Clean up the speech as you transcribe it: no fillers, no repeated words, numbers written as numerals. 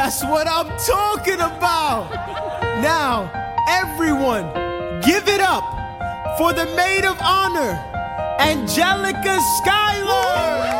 That's what I'm talking about. Now, everyone, give it up for the maid of honor, Angelica Schuyler.